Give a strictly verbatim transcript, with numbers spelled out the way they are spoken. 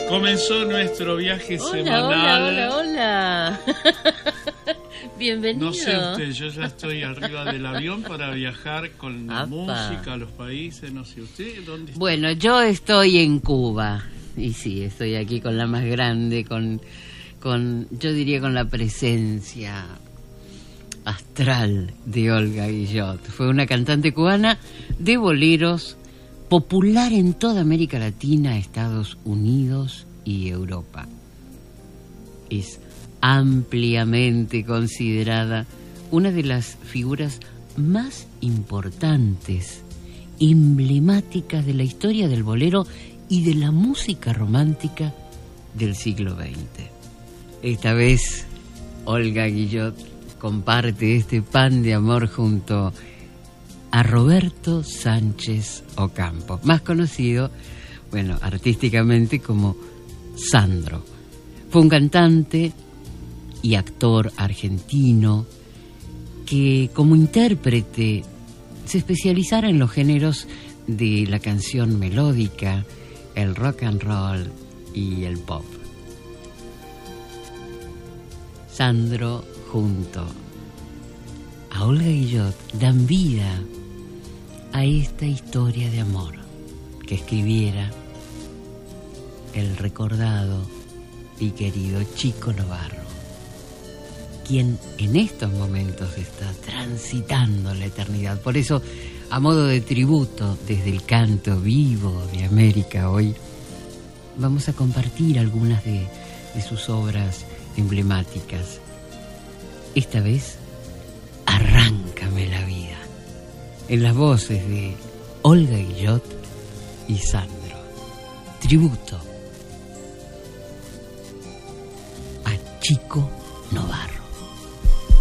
Comenzó nuestro viaje hola, semanal. Hola, hola, hola. Bienvenido. No sé usted, yo ya estoy arriba del avión para viajar con la Apa. música a los países. No sé usted, ¿dónde está? Bueno, yo estoy en Cuba. Y sí, estoy aquí con la más grande, con, con yo diría con la presencia astral de Olga Guillot. Fue una cantante cubana de boleros, popular en toda América Latina, Estados Unidos y Europa. Es ampliamente considerada una de las figuras más importantes, emblemáticas de la historia del bolero y de la música romántica del siglo veinte. Esta vez, Olga Guillot comparte este pan de amor junto a Roberto Sánchez Ocampo, más conocido, bueno, artísticamente como Sandro. Fue un cantante y actor argentino que como intérprete se especializara en los géneros de la canción melódica, el rock and roll y el pop. Sandro junto a Olga Guillot dan vida a esta historia de amor que escribiera el recordado y querido Chico Novarro, quien en estos momentos está transitando la eternidad. Por eso, a modo de tributo, desde el canto vivo de América hoy, vamos a compartir algunas de, de sus obras emblemáticas. Esta vez, Arráncame la vida, en las voces de Olga Guillot y Sandro. Tributo a Chico Novarro.